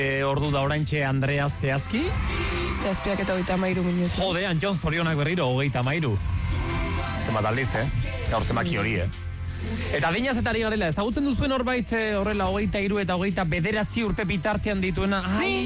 Ordu da oraintxe Andrea zehazki. Zehazpiak eta 33 minutu. Jode, Antxon zorionak berriro 33. Zenbat aldiz, gaur zemaki hori, Eta adinazetari garela, ezagutzen duzuen horbait horrela 23 eta 29 urte bitartean dituena.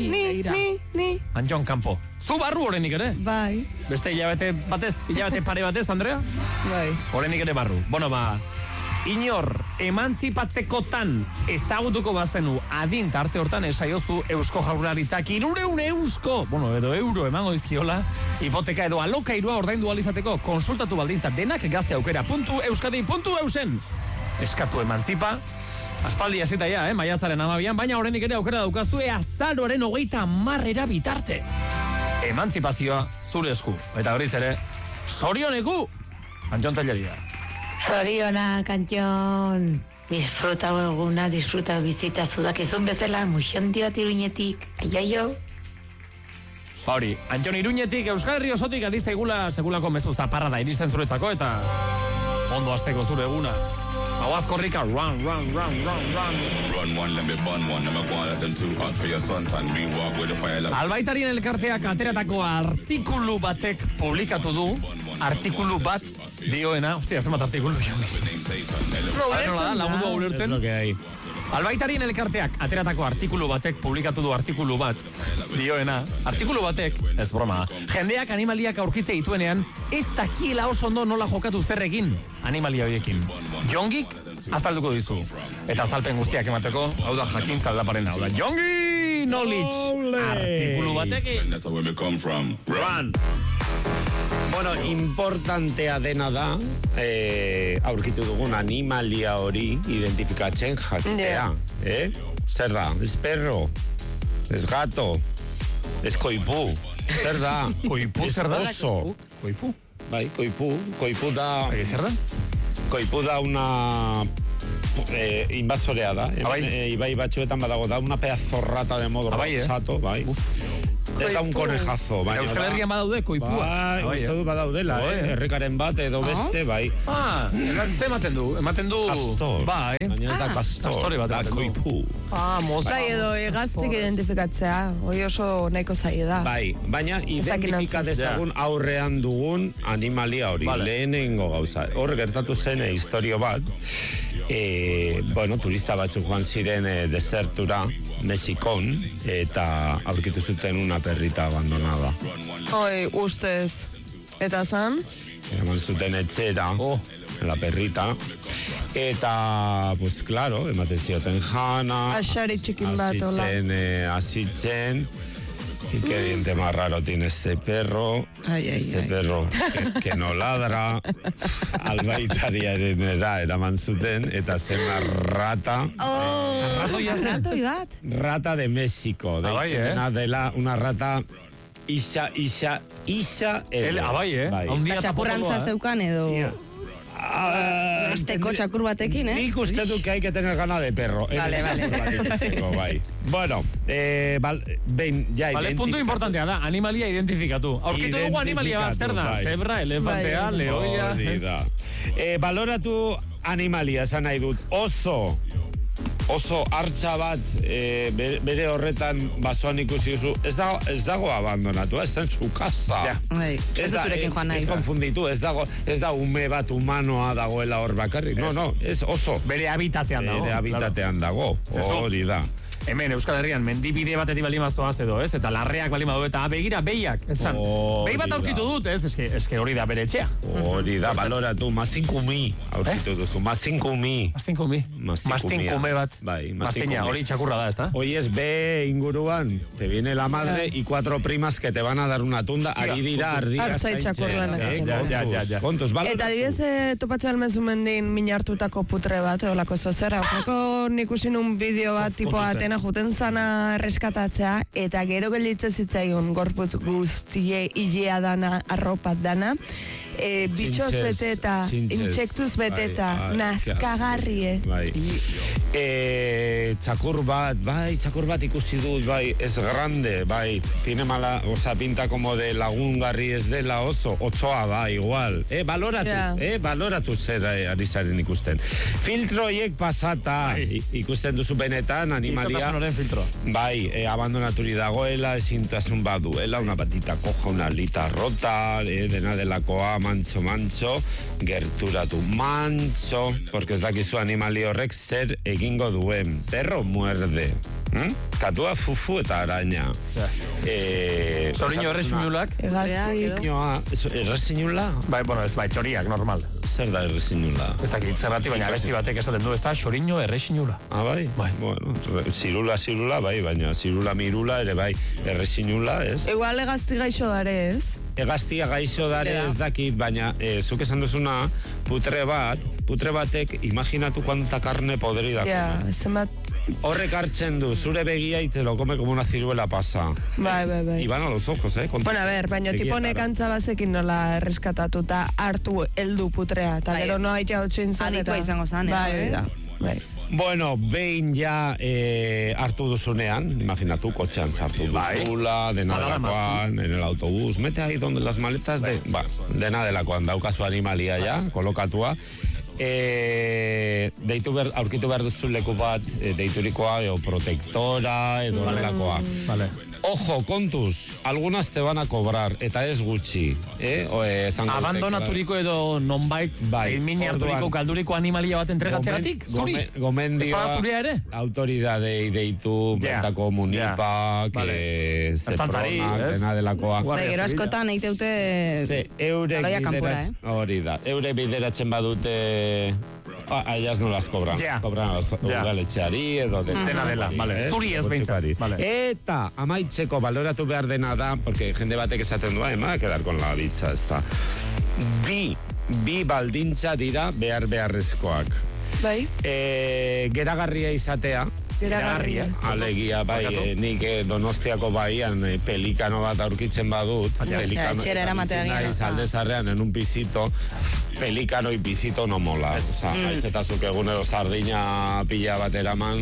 Ni. Antxon Campo. Zu barru horrenik ere? Bai. Beste hilabete pare batez, Andrea? Bai. Horrenik ere barru. Bueno, inor emantzipatzekotan ezagutuko bazenu adin tarte hortan esaiozu Eusko Jaurlaritzak 300 eusko, edo euro emango dizkiola, hipoteka edo alokairua ordaindu ahal izateko konsultatu baldintza denak gazteaukera.euskadi.eusen. Eskatu emantzipa, aspaldi hasita ja, maiatzaren 12an, baina horrenik ere aukera daukazue azaroaren 30 bitarte. Emantzipazioa zure esku, eta horiz ere, zorioneku, Antxon Telleria. Zorionak, Antxon. Disfruta eguna, disfruta bizita zudakizun bezala, muxondi bat Iruñetik. Aiaio. Hori, Antxon Iruñetik, Euskal Herri osotik alizta igula segulako mezu zaparra da iristen zuretzako, eta ondo azteko zure eguna. Aguaz korrika, run. Run one, let me burn one. Let me go let them too hot for your suntan. We walk with the fire like... Albaitarien elkarteak ateratako artikulu batek publikatu du. Artikulu bat dioena. Hostia, zenbat artikulu. Lagundu ulertzen. Albaitarien elkarteak ateratako artikulu batek publikatu du artikulu bat dioena. Artikulu batek, ez broma, jendeak animaliak aurkitze dituenean ez dakiela oso ondo nola jokatu zerrekin animalia horiekin. Jongik azalduko dizu. Eta azalpen guztiak emateko, hau da jakintza aldaparen hau da. Jongi knowledge artikulu batekin. Run! Bueno, importantea dena da aurkitu dugun animalia hori identifikatzen jakitea. Zer da? Ez perro, ez gato, ez koipu. Zer da? Koipu zer da? Oso. Koipu? Bai, koipu da... Zer da? Koipu da una... invasorea da. Ibai batxuetan badago da una pedazorrata de modro chato, bai. Ez da un conejazo, bai. Euskal Herrian badaude koipua. Bai, uste du badaudela, herrikaren bat edo beste, bai. Ze ematen du? Kastor. Bai. Baina ez da kastor, da koipu. Moza. Bai, edo egaztik identifikatzea, hoi oso nahiko zaie da. Bai, baina identifika dezagun aurrean dugun animalia hori. Lehenengo gauza. Hor gertatu zen historio bat, turista batzuk joan ziren desertura, Mexikon, eta aurkitu zuten una perrita abandonada. Oi, ustez. Eta zan? Eraman zuten etxera, la perrita, eta, pues, claro, ematen zioten jana, Asari txikin bat, hola. Asitzen, y qué diente más raro tiene este perro, perro que no ladra, albaitariaren eraman zuten, eta zena rata. Rata de México, dela una rata Isa L. Txapurrantza zeukan edo... Azteko txakur batekin, Nik uste du que hay que tener gana de perro. Vale. Bai. Bueno, punto importantea da, animalia identifikatu. Aurkitu dugu animalia bat, zer da? Zebra, elefantea, leoia... Baloratu animalia, esan nahi dut, oso hartza bat bere horretan basoan ikusi duzu, ez dago abandonatu, ez den zu casa. Ez duzurekin joan nahi. Ez konfunditu, ez da ume bat humanoa dagoela hor bakarrik. No, ez oso. Bere habitatean dago. Hori da. Hemen Euskal Herrian mendibide batetik bali mazoaz edo, ez? Eta larreak bali madu eta begira behiak, ez zan. Behi bat aurkitu dut, ez? Eske hori da bere etxea. Hori da, baloratu, maztinkumi aurkitu duzu, maztinkumi. Maztinkume bat. Bai, maztina, hori txakurra da, ez da? Hoy es B inguruan, te viene la madre y 4 primas que te van a dar una tunda, ari dira ardia zaintxean. Kontuz, baloratu. Eta dibidez topatzen almezu mendin minartutako putre bat, eolako zozera. Horreko nik usin un bideo bat, tipo atena juten zana reskatatzea, eta gero gelditzen zitzaigun gorputz guztie ilea dana, arropat dana, bitxoz beteta, intsektuz beteta, nazkagarrie. Bai. Txakur bat ikusi dut, bai, es grande, bai, tiene mala, pinta como de lagungarri ez dela oso, otsoa da, igual. Baloratu zer ari zaren ikusten. Filtroiek pasata, ikusten duzu benetan, animalia, bai, abandonaturi dagoela, ezintasun baduela, una patita coja, una alita rota, dena delakoa, mantxo, gerturatu mantxo, porque ez dakizu animali horrek zer egingo duen. Perro muerde. Katua fufu eta araña. Sorino erresinulak? Erresinula? Bai, txoriak, normal. Zer da erresinula? Ez dakit, zerrati, baina besti batek esaten du, ez da, sorino erresinula. Bai? Bueno, zirula, bai, baina zirula, mirula, ere bai, erresinula, ez? Igual egazti gaixo dare, ez? Egaztia gaixo dare ez dakit, baina zuk esan duzuna, putre batek, imaginatu kuanta carne podrida. Horrek hartzen du, zure begia y te lo come como una ciruela pasa. Bai. Y van a los ojos, Bueno, a ver, baina tiponek antza bazekin nola erreskatatuta hartu heldu putrea, eta gero no haitxa hotxin zan. Adikua izango zan, Bai. Bueno, behin ja hartu duzunean, imaginatu, kotxean sartu duzula, dena delakoan, en el autobús, mete ahí donde las maletas dena delakoan, daukazu animalia ja, kolokatua, aurkitu behar duzu leku bat, deiturikoa, protektora, edo delakoa. Ojo, kontuz, algunas te van a cobrar, eta ez gutxi. Abandonaturiko edo nonbait, miniaturiko kalduriko animalia bat entregatzeatik, zuri? Gomendioa, autoridadei deitu, bertako munipak, zepronak, dena delakoa. Gero askotan, eiteute aloia kanpora, hori da, eurek bideratzen badute, a ellas no las cobran, cobran a los udaletxeari edo dena dela, zuri ez behintzat. Eta amaitzeko baloratu behar dena da, porque jende batek esaten du, me va a quedar con la bitza, ez da. Bi baldintza dira beharrezkoak. Bai. Geragarria izatea. Geragarria. Alegia, bai, nik Donostiako baian pelikano bat aurkitzen badut. Pelikano, Aldezarrean, en un pisito, pelikano y pisito no mola. Ez eta zuk egunero sardina pila bat eraman,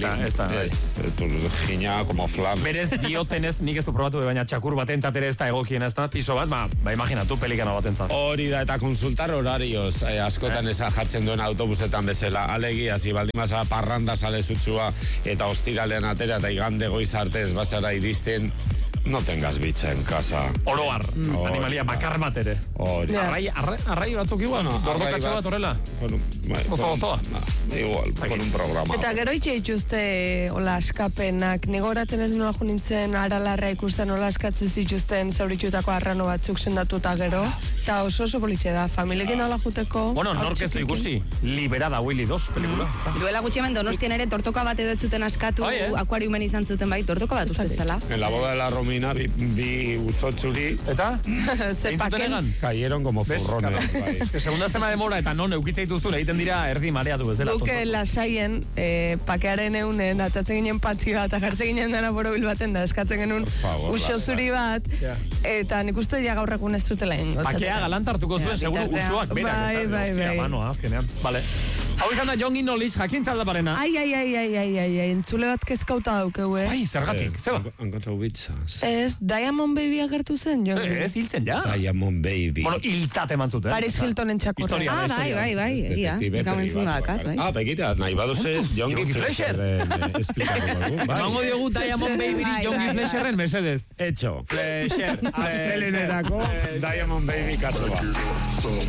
gina como flan. Berez diotenez, nik ez du probatu, baina txakur batentzat ere ez da egokien ez da, piso bat, imaginatu pelikano batentzat. Hori da, eta konsultar horarios, askotan eza jartzen duen autobusetan bezala, alegia, zibaldimasa parranda sale zutsua, eta ostiralean atera eta igande goiz arte ez basara iristen, no tengas bitxa en casa. Oroar, animalia bakar bat ere. Arrai batzuk igual, dordokatxo bat horrela. Gozoa. Igual, con un programa. Eta gero itxeituzte hola askapenak, negoratzen ez nola junintzen aralarra ikusten hola askatzen zituzten zauritxutako arrano batzuk sendatuta gero, eta oso politxe da, familiekin hola juteko. Bueno, nork ez du ikusi, Liberada Willy 2 pelikula. Duela gutxi hemen Donostien ere tortoka bat edo zuten askatu, akuariumen izan zuten bai, tortoka bat uste zela. En la boda de la Romina, bi usotzuri. Eta? Zepaken. Cayeron como furrones. Segunda zema demora eta non eukitzaituzun egiten dira erdi mareatu bezala. Duke lasaien, pakearen eunen, atatzen ginen patioa, eta jartzen ginen dena borobil baten da, eskatzen genuen uso zuri bat, eta nik uste ja gaur egun ez dutela ingo. Pakea galanta hartuko zuen, seguro usoak berak. Hostia, manoa, azkenean. Vale. Hau izan da Jongi Noliz, jakintza aldaparena. Ai, entzule bat kezkauta daukeu, Ai, zergatik, zeba? Encontrau bitzaz. Ez, Diamond Baby agertu zen, Jongi. Ez, hiltzen ja. Diamond Baby. Bueno, hiltzat eman zuten. Paris Hiltonen txakurra. Bai, ia. Ikamen dakat, bai. Begira, nahi baduze Jongi Flesher. Emango diogu Diamond Baby Jongi Flesherren, mesedez. Hecho. Flesher. Astelenerako Diamond Baby kasoa.